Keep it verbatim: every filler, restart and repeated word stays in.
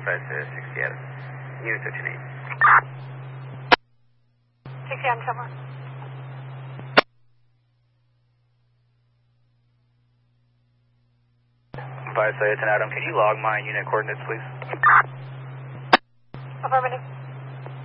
Express uh, sixty-seven. Unit what's your name? sixty-seven, somewhere. Five, say it's an Adam. Can you log my unit coordinates, please? Affirmative.